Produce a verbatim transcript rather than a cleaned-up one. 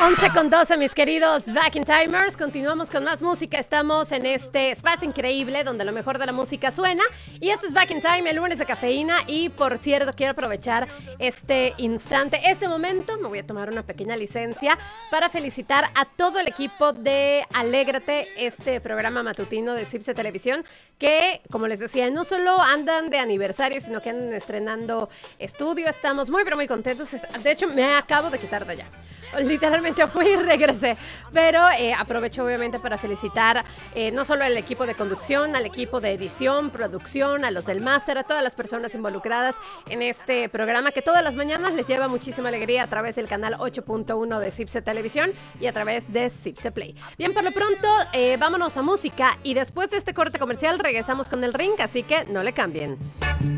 once con doce, mis queridos Back in Timers. Continuamos con más música. Estamos en este espacio increíble donde lo mejor de la música suena. Y esto es Back in Time, el lunes de cafeína. Y por cierto, quiero aprovechar este instante, este momento. Me voy a tomar una pequeña licencia para felicitar a todo el equipo de Alégrate, este programa matutino de Cipse Televisión, que, como les decía, no solo andan de aniversario, sino que andan estrenando estudio. Estamos muy, pero muy contentos. De hecho, me acabo de quitar de allá. Literalmente fui y regresé, pero eh, aprovecho obviamente para felicitar eh, no solo al equipo de conducción, al equipo de edición, producción, a los del máster, a todas las personas involucradas en este programa que todas las mañanas les lleva muchísima alegría a través del canal ocho punto uno de Cipse Televisión y a través de Cipse Play. Bien, por lo pronto eh, vámonos a música y después de este corte comercial regresamos con el ring, así que no le cambien.